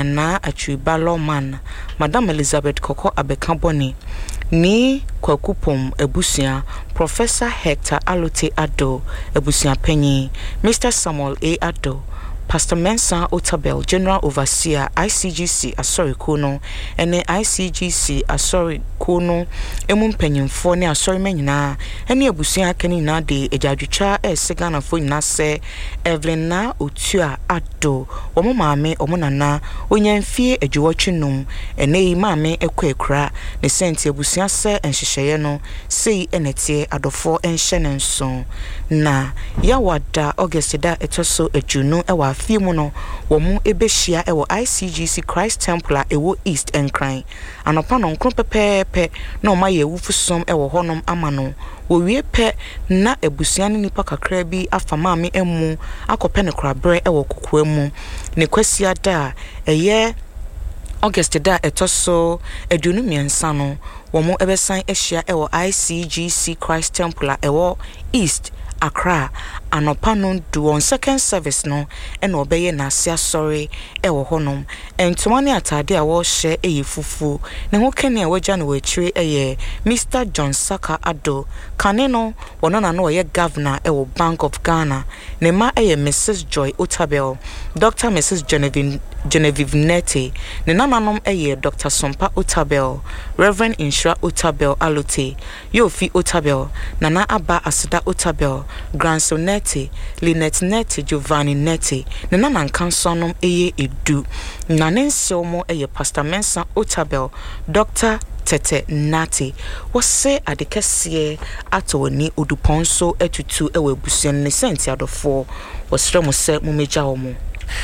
Nana Achuba Lawman, Madam Elizabeth Koko Abekaboni, Ni Kwakupom Ebusia, Professor Hector Alote Ado, Ebusia Penny, Mr. Samuel A. Ado, Pastor Mensa Otabel, General Overseer, ICGC, Asori Kono, ene ICGC, Asori Kono, Emun Penyimfo ne Asori Menina, ene Ebusia Keni na de Ejadwicha Segana fo nyina se Evelyn na Otua Ado, omo maame omo nana, onyamfie edwotwenum, ene maame ekwa ne senti Ebusia se enhyehyeye no, sei enetie adofo enhye ne nso na yawada August da etoso ejunu ewa Fimuno, womu ebeshia ewo ICGC Christ Temple ewo East Enkran. Anopa no nkron pepepe na oma ye wufusom ewo honom amano. Wo wie pe na ebusua ne nipa kakra bi afamaami emu akope ne krabre ewo kokoamu. Ne kwasia da eye August da etoso edunu miensa no womu ebesan ehia ewo ICGC Christ Temple ewo East Accra anopa no do on second service no ena obeye na asia sorry ewo honom entoma ne atade a wo hye eyifufu ne ho kene a wagya no wachire eye Mr. John Saka Ado kane no wono na no ye governor ewo Bank of Ghana ne ma eye Mrs. Joy Otabel Dr. Mrs. Genevieve Nete ne nananom eye Dr. Sompa Otabel Reverend Inshra Otabel Alote Yofi Otabel Nana Aba Asida Otabel Grandson Nete Linet Nete Giovanni Nete ne nana kansonom eye edu na nensomo eye Pastor Mensa Otabel Dr. Tete Nati wose adekese atoni oduponso etutu ewe busuan ne senti adofo wasre mo se mo meja omo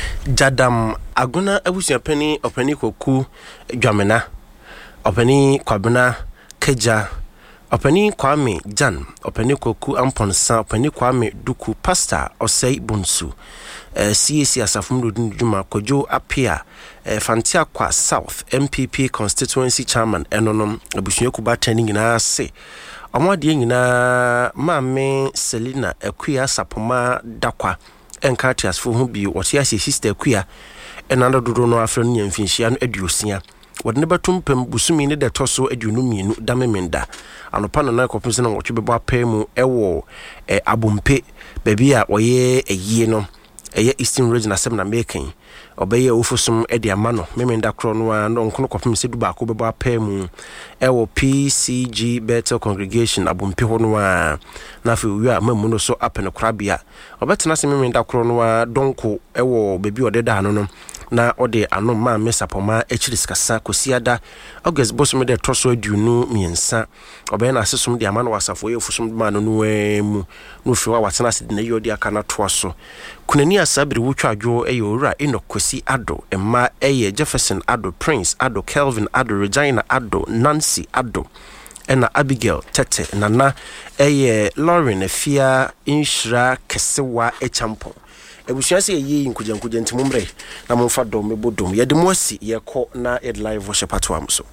Jadam aguna abusuan pani opani koku dwamena opani kwabena keja opani kwame jan opani koku amponsa opani kwame duku pastor osei bunsu CAC asafum duduma kojo apia fantia kwa South MPP constituency chairman enonom abusuan kuba tani nyina se omwade nyina maame Selina Akua Sapoma Dakwa enkatias fo hu bi wotia sister Akua enanda dodo no afra no nyamfinhia no aduosia wodne batumpem busumi ne de toso aduonu mienu damemenda anopa no na kopese na wotwe bebo apemu ewo abompe baby a oye eyie no eye Eastern Region asem na making obeye ofusum edi amano memenda kro no no nkono kopem se duba ko bebo apemu ewo PCG Bethel Congregation abompe ho no na fe wi a mamu no so apene krabia obetena se memenda kro no donko ewo baby odeda no na ode ano ma mesapoma echiriskasa kosiada August bosom de troso aduonu miensa obeye na asesum de amano wasafo ye ofusum ma no mu no fiwa watena se de na yodi aka na toaso kunani asabiri wutwa adwo eye owura enokosi Ado emma eye Jefferson Ado Prince Ado Kelvin Ado Regina Ado Nancy Ado ena Abigail Tete nana eye Lauren Afia Inshra Kesewa Echampo ebusuase ye nkuja ntimumre na momfa dom mebodom ye de moasi ye ko na ed live worship atwam so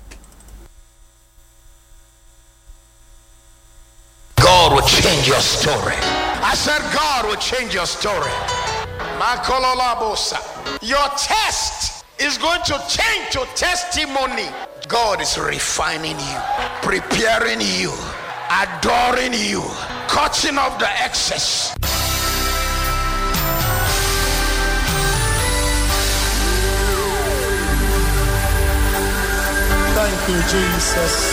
God will change your story. I said God will change your story. Your test is going to change to testimony. God is refining you, preparing you, adoring you, cutting off the excess. Thank you, Jesus.